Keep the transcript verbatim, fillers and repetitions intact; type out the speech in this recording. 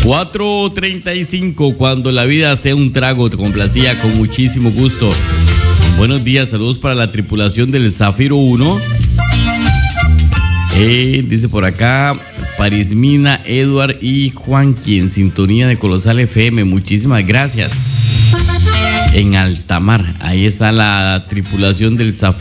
cuatro treinta y cinco, cuando la vida sea un trago, te complacía con muchísimo gusto. Buenos días, saludos para la tripulación del Zafiro uno. Eh, dice por acá, Parismina, Edward y Juanqui en sintonía de Colosal F M. Muchísimas gracias. En alta mar, ahí está la tripulación del Zafiro.